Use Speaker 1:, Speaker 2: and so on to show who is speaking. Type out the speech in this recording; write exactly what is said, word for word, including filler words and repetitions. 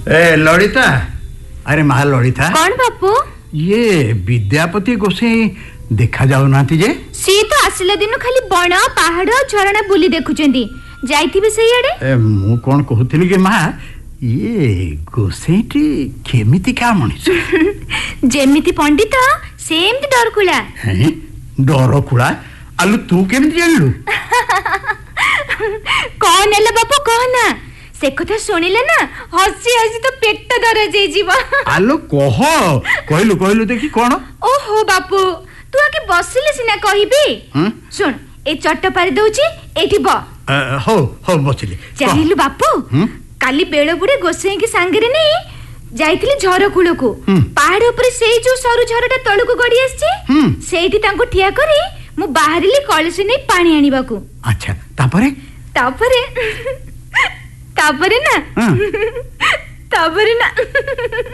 Speaker 1: ए ललिता, अरे माँ ललिता।
Speaker 2: कौन बापू?
Speaker 1: ये विद्यापति गोसाई देखा जाऊ नाती जे?
Speaker 2: सी तो आसिला दिन खाली बण पहाड़ झरणा बुली देखुचंदी, जाइथिबे सही आडे।
Speaker 1: ए मु कोन कहूतिली के माँ, ये गोसाईटी केमिति का मनिस?
Speaker 2: जेमिति पंडित सेमति डरकुला।
Speaker 1: हैं डरकुला? आलू तू केमिति जानलु?
Speaker 2: कौन एला बापू कहना, से कथा सुनिले ना हसी हसी तो पेट दरज जाई जीव।
Speaker 1: आलो कह, कहलु कहलु देखि कोन?
Speaker 2: ओहो बापू, तू आके बसिले सिना कहिबी। सुन ए चट्ट पारि दउची, एठी ब।
Speaker 1: हो हो बसिले।
Speaker 2: जानिलु बापू, काली बेळ बुडे गोसाई के सांगरे नहीं जाइथिली झर कूल को। पहाड़ ऊपर सेई जो सरू झरटा तळु को गडी आछी, सेठी तांको ठिया करी मु बाहरिली कळसी नै पानी आनिबा को।
Speaker 1: अच्छा तापरे
Speaker 2: तापरे तापरे ना तापरे ना